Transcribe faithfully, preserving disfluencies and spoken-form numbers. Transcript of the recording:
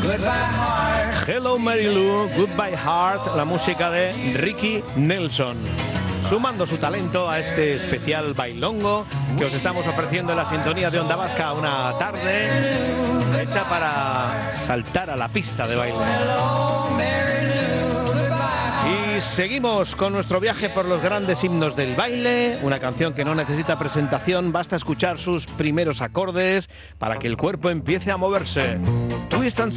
Hello Mary Lou, Goodbye Heart, la música de Ricky Nelson. Sumando su talento a este especial bailongo que os estamos ofreciendo en la sintonía de Onda Vasca, una tarde hecha para saltar a la pista de baile. Y seguimos con nuestro viaje por los grandes himnos del baile, una canción que no necesita presentación, basta escuchar sus primeros acordes para que el cuerpo empiece a moverse. Twist and